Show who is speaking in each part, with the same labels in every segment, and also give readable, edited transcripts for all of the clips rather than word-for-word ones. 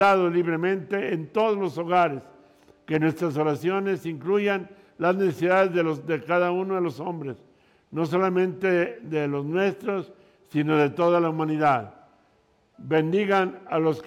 Speaker 1: libremente en todos los hogares, que nuestras oraciones incluyan las necesidades de cada uno de los hombres, no solamente de los nuestros, sino de toda la humanidad. Bendigan a los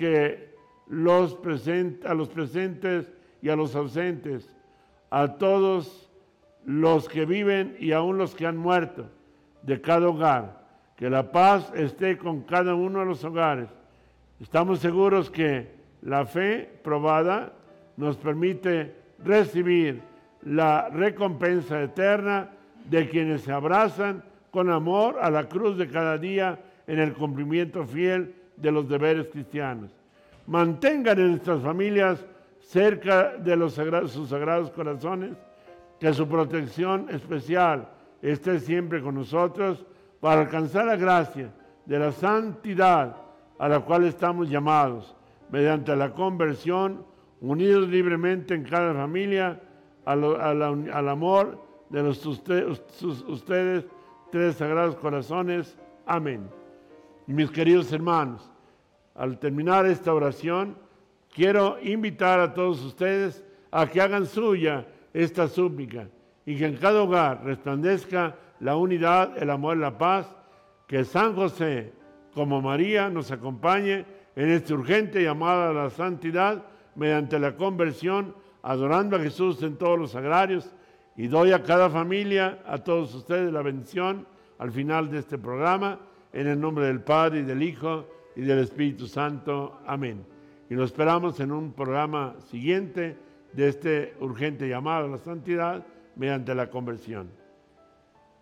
Speaker 1: presentes y a los ausentes, a todos los que viven y aún los que han muerto de cada hogar. Que la paz esté con cada uno de los hogares. Estamos seguros que la fe probada nos permite recibir la recompensa eterna de quienes se abrazan con amor a la cruz de cada día en el cumplimiento fiel de los deberes cristianos. Mantengan en nuestras familias cerca de sus sagrados corazones, que su protección especial esté siempre con nosotros para alcanzar la gracia de la santidad a la cual estamos llamados, mediante la conversión, unidos libremente en cada familia al amor de ustedes, tres sagrados corazones. Amén. Mis queridos hermanos, al terminar esta oración, quiero invitar a todos ustedes a que hagan suya esta súplica y que en cada hogar resplandezca la unidad, el amor y la paz. Que San José, como María, nos acompañe en esta urgente llamada a la santidad mediante la conversión, adorando a Jesús en todos los sagrarios. Y doy a cada familia, a todos ustedes, la bendición al final de este programa, en el nombre del Padre, y del Hijo, y del Espíritu Santo. Amén. Y lo esperamos en un programa siguiente de este urgente llamado a la santidad mediante la conversión.